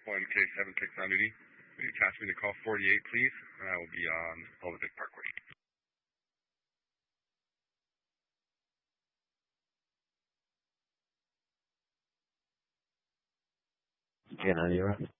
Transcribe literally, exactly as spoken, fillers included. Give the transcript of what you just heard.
one K seven six nine duty. Will you attach me to call forty-eight, please? And I will be on Pacific Parkway. Again, on your